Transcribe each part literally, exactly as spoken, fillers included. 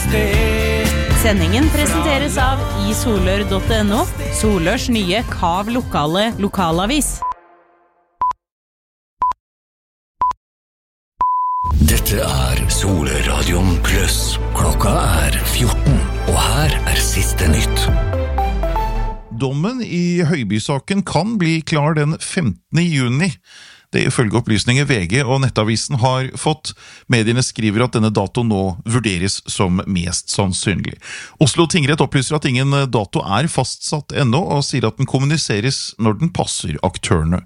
sted. Sendingen presenteres av i solør punktum no, Solørs nye Kav lokale lokalavis. Dette er Soløradion Plus. Klokka er fjorten, og her er siste nytt. Dommen i Høiby-saken kan bli klar den femtende juni. Det ifølge opplysninger V G og Nettavisen har fått. Mediene skriver at denne datoen nå vurderes som mest sannsynlig. Oslo tingrett opplyser at ingen dato er fastsatt ennå, og sier at den kommuniseres når den passer aktørene.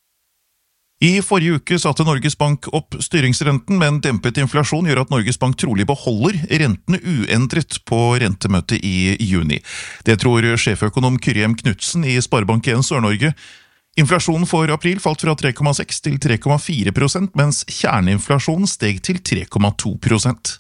I forrige uke satte Norges Bank opp styringsrenten, men dempet inflasjon gjør at Norges Bank trolig beholder rentene uendret på rentemøtet i juni. Det tror sjeføkonom Kyrjem Knudsen i Sparebank en Sør-Norge. Inflasjonen for april falt fra tre komma seks til tre komma fire prosent, mens kjerneinflasjonen steg til tre komma to prosent.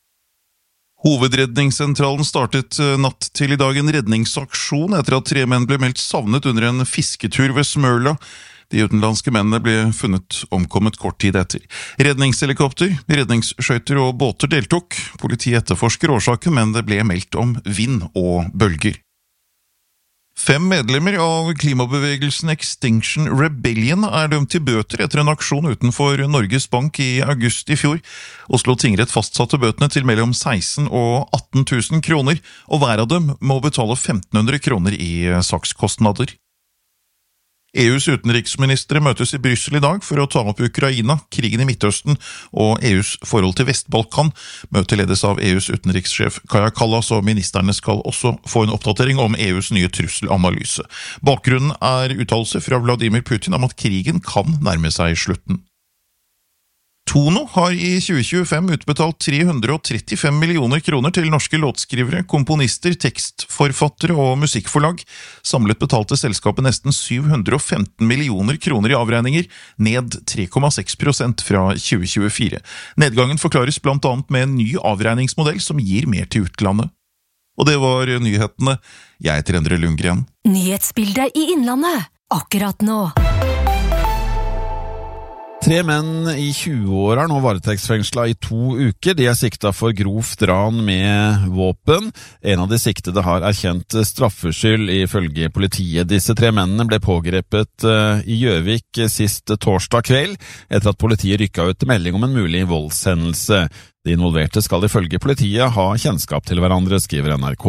Hovedredningssentralen startet natt til i dag en redningsaksjon etter at tre menn ble meldt savnet under en fisketur ved Smøla. De utenlandske mennene ble funnet omkommet kort tid etter. Redningshelikopter, redningsskøyter og båter deltok. Politiet etterforsker årsaken, men det ble meldt om vind og bølger. Fem medlemmer av klimabevegelsen Extinction Rebellion er dømt til bøter etter en aksjon utenfor Norges Bank i august i fjor. Oslo tingrett fastsatte bøtene til mellom seksten og atten tusen kroner, og hver av dem må betale femten hundre kroner i sakskostnader. E U's utenriksministre møtes i Bryssel i dag for å ta opp Ukraina, krigen i Midtøsten og E U's forhold til Vest-Balkan. Møtet ledes av E U's utenrikssjef Kaja Kallas, og ministerne skal også få en oppdatering om E U's nye trusselanalyse. Bakgrunnen er uttalelse fra Vladimir Putin om at krigen kan nærme seg slutten. Tono har i tjue tjuefem utbetalt tre hundre og trettifem millioner kroner til norske låtskrivere, komponister, tekstforfattere og musikkforlag. Samlet betalte selskapet nesten syv hundre og femten millioner kroner i avregninger, ned tre komma seks prosent fra tjue tjuefire. Nedgangen forklares blant annet med en ny avregningsmodell som gir mer til utlandet. Og det var nyhetene. Jeg heter Endre Lundgren. Nyhetsbildet i Innlandet, akkurat nå. Tre menn i tjue-åra er nå varetektsfengslet i to uker. De er siktet for grovt ran med våpen. En av de siktede har erkjent straffskyld ifølge politiet. Disse tre mennene ble pågrepet i Gjøvik sist torsdag kveld, etter at politiet rykket ut melding om en mulig voldshendelse. De involverte skal ifølge politiet ha kjennskap til hverandre, skriver N R K.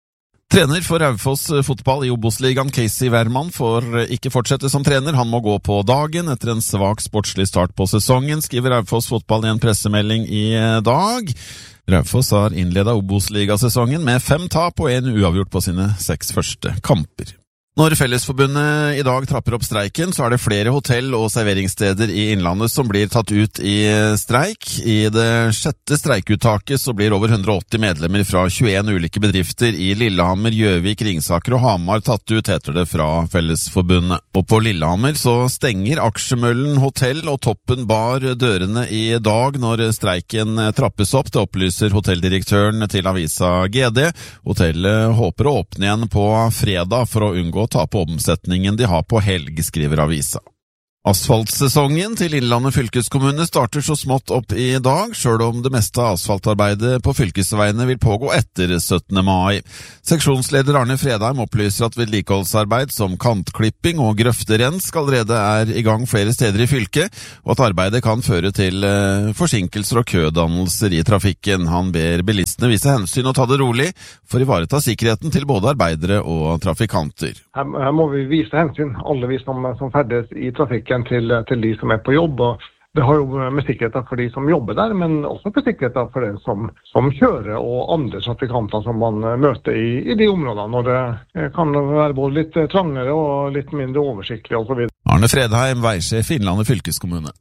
Trener for Raufoss fotball i Obos-ligaen, Casey Wermann, får ikke fortsette som trener. Han må gå på dagen etter en svak sportslig start på sesongen, skriver Raufoss fotball i en pressemelding i dag. Raufoss har innledet Obos-ligasesongen med fem tap og en uavgjort på sine seks første kamper. Når Fellesforbundet i dag trapper opp streiken, så er det flere hotell- og serveringssteder i Innlandet som blir tatt ut i streik. I det sjette streikuttaket så blir over hundre og åtti medlemmer fra tjueen ulike bedrifter i Lillehammer, Gjøvik, Ringsaker og Hamar tatt ut, heter det fra Fellesforbundet. Og på Lillehammer så stenger Aksjemøllen hotell og Toppen bar dørene i dag når streiken trappes opp. Det opplyser hotelldirektøren til avisa G D. Hotellet håper å åpne igjen på fredag for å unngå å ta på omsetningen de har på helg, skriver avisa. Asfaltsesongen til Innlandet fylkeskommune starter så smått opp i dag, selv om det meste av asfaltarbeidet på fylkesveiene vil pågå etter syttende mai. Seksjonsleder Arne Fredheim opplyser at vedlikeholdsarbeid som kantklipping og grøfterens allerede er i gang flere steder i fylket, og at arbeidet kan føre til eh, forsinkelser og kødannelser i trafikken. Han ber bilistene vise hensyn og ta det rolig for å ivareta sikkerheten til både arbeidere og trafikanter. Her, her må vi vise hensyn, alle vi som, som ferdes i trafikken. Til, til de som er på jobb, og det har jo med sikkerheten for de som jobber der, men også for sikkerheten for den som, som kjører og andre trafikanter som man møter i, i de områdene, når det kan være både litt trangere og litt mindre oversiktlig og så videre. Arne Fredheim, veisjef Innlandet fylkeskommune.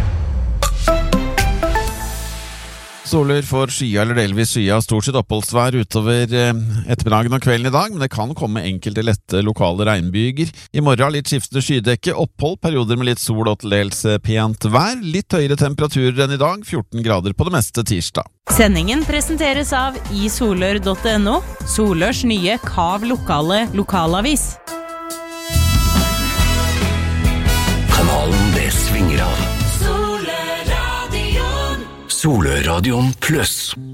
Soler for skya eller delvis skya, stort sett oppholdsvær utover ettermiddagen og kvelden i dag, men det kan komme enkelte lette lokale regnbyger. I morgen litt skiftende skydekke, opphold, perioder med litt sol og til dels pent vær, litt høyere temperaturer enn i dag, fjorten grader på det meste tirsdag. Sendingen presenteres av i solør punktum no, Solørs nye Kav lokale lokalavis. Kanalen det svinger av. Soløradion Plus.